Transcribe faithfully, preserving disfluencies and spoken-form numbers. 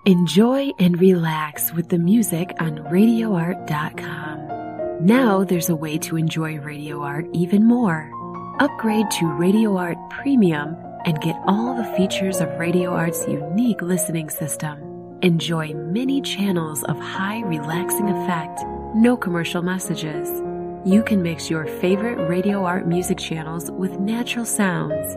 Enjoy and relax with the music on radio art dot com. Now there's a way to enjoy Radio Art even more. Upgrade to Radio Art Premium and get all the features of Radio Art's unique listening system. Enjoy many channels of high relaxing effect, no commercial messages. You can mix your favorite Radio Art music channels with natural sounds.